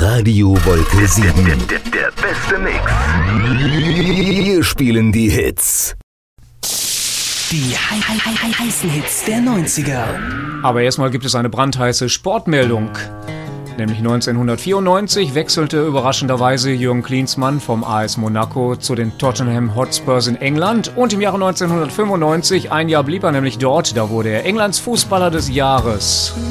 Radio Wolke 7. Der beste Mix. Wir spielen die Hits. Die heißen Hits der 90er. Aber erstmal gibt es eine brandheiße Sportmeldung. Nämlich 1994 wechselte überraschenderweise Jürgen Klinsmann vom AS Monaco zu den Tottenham Hotspurs in England. Und im Jahre 1995, ein Jahr blieb er nämlich dort, da wurde er Englands Fußballer des Jahres.